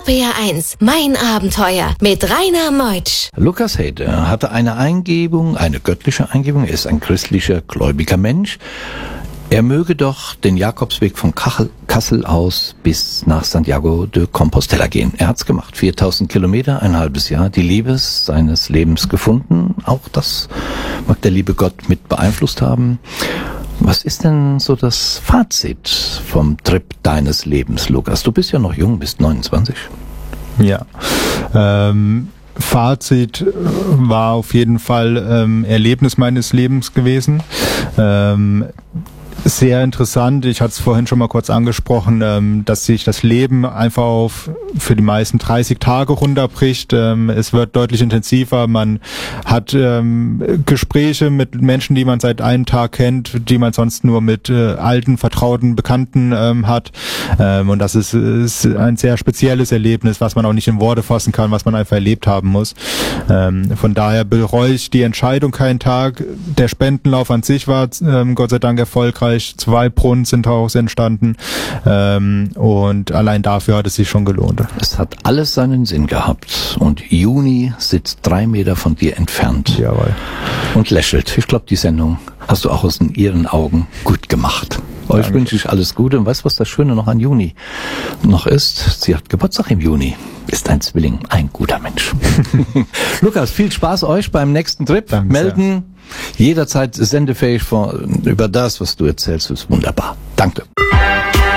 RPR1, mein Abenteuer mit Rainer Meutsch. Lukas Heyde hatte eine Eingebung, eine göttliche Eingebung. Er ist ein christlicher, gläubiger Mensch. Er möge doch den Jakobsweg von Kassel aus bis nach Santiago de Compostela gehen. Er hat's gemacht. 4000 Kilometer, ein halbes Jahr. Die Liebe seines Lebens gefunden. Auch das mag der liebe Gott mit beeinflusst haben. Was ist denn so das Fazit vom Trip deines Lebens, Lukas? Du bist ja noch jung, bist 29. Ja, Fazit war auf jeden Fall Erlebnis meines Lebens gewesen. Sehr interessant. Ich hatte es vorhin schon mal kurz angesprochen, dass sich das Leben einfach auf für die meisten 30 Tage runterbricht. Es wird deutlich intensiver. Man hat Gespräche mit Menschen, die man seit einem Tag kennt, die man sonst nur mit alten, vertrauten Bekannten hat. Und das ist ein sehr spezielles Erlebnis, was man auch nicht in Worte fassen kann, was man einfach erlebt haben muss. Von daher bereue ich die Entscheidung keinen Tag. Der Spendenlauf an sich war Gott sei Dank erfolgreich. 2 Brunnen sind daraus entstanden und allein dafür hat es sich schon gelohnt. Es hat alles seinen Sinn gehabt und Juni sitzt 3 Meter von dir entfernt. Jawohl. Und lächelt. Ich glaube, die Sendung hast du auch aus ihren Augen gut gemacht. Euch wünsche ich alles Gute und weißt du, was das Schöne noch an Juni noch ist? Sie hat Geburtstag im Juni. Ist ein Zwilling, ein guter Mensch. Lukas, viel Spaß euch beim nächsten Trip. Danke melden. Sehr. Jederzeit sendefähig über das, was du erzählst, ist wunderbar. Danke.